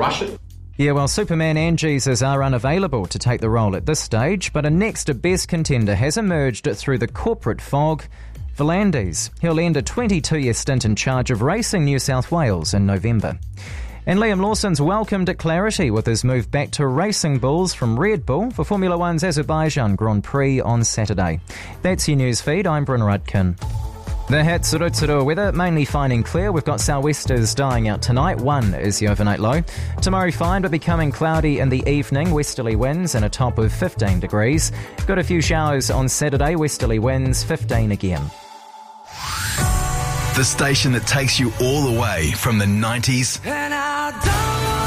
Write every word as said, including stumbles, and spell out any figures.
rush it. Yeah, well, Superman and Jesus are unavailable to take the role at this stage, but a next best contender has emerged through the corporate fog. V'landys. He'll end a twenty-two-year stint in charge of Racing New South Wales in November. And Liam Lawson's welcomed clarity with his move back to Racing Bulls from Red Bull for Formula One's Azerbaijan Grand Prix on Saturday. That's your news feed. I'm Bryn Rudkin. The Hatsuru weather, mainly fine and clear. We've got sou'westers dying out tonight. One is the overnight low. Tomorrow fine, but becoming cloudy in the evening. Westerly winds and a top of fifteen degrees. Got a few showers on Saturday. Westerly winds, fifteen again. The station that takes you all the way from the nineties And I don't